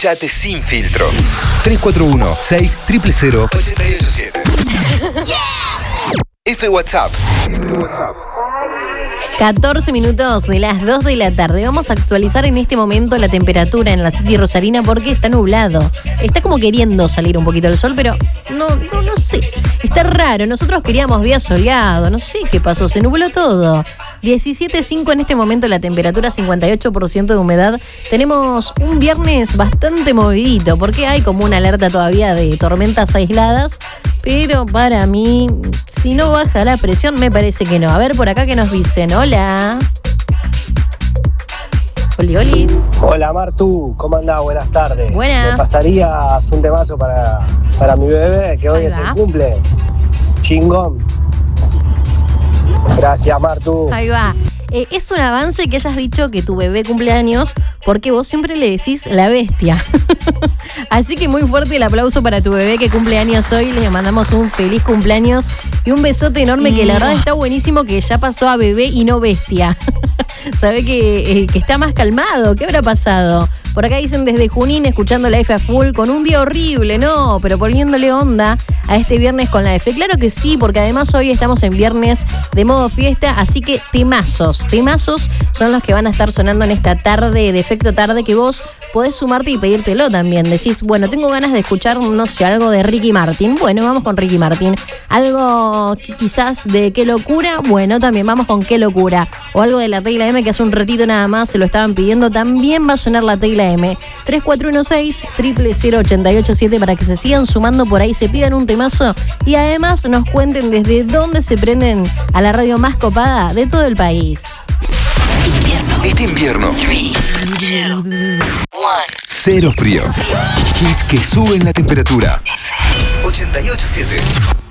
Escuchate sin filtro. 341-600-887. F WhatsApp. 14 minutos de las 2 de la tarde. Vamos a actualizar en este momento la temperatura en la City Rosarina porque está nublado. Está como queriendo salir un poquito el sol, pero no sé. Está raro. Nosotros queríamos día soleado. No sé qué pasó. Se nubló todo. 17.5 en este momento la temperatura, 58% de humedad. Tenemos un viernes bastante movidito porque hay como una alerta todavía de tormentas aisladas. Pero para mí, si no baja la presión, me parece que no. A ver por acá qué nos dicen. Hola. Oli. Hola Martu, ¿cómo andás? Buenas tardes. Buenas. ¿Me pasarías un temazo para mi bebé, que hoy es el cumple? Chingón. Gracias Martu. Ahí va. Es un avance que hayas dicho que tu bebé cumple años porque vos siempre le decís la bestia. Así que muy fuerte el aplauso para tu bebé que cumple años hoy. Les mandamos un feliz cumpleaños y un besote enorme que la verdad está buenísimo que ya pasó a bebé y no bestia. Sabe que está más calmado. ¿Qué habrá pasado? Por acá dicen desde Junín, escuchando la F a full, con un día horrible, no, pero poniéndole onda a este viernes con la F. Claro que sí, porque además hoy estamos en viernes de modo fiesta, así que temazos son los que van a estar sonando en esta tarde, de efecto tarde, que vos podés sumarte y pedírtelo también. Decís, bueno, tengo ganas de escuchar, no sé, algo de Ricky Martin. Bueno, vamos con Ricky Martin. Algo quizás de Qué Locura, bueno, también vamos con Qué Locura. O algo de la Tecla M, que hace un ratito nada más se lo estaban pidiendo, también va a sonar la Tecla M. 3416-000887 para que se sigan sumando por ahí, se pidan un temazo y además nos cuenten desde dónde se prenden a la radio más copada de todo el país. Este invierno. 3, 2, 1. Cero frío. Hits que suben la temperatura. 88.7.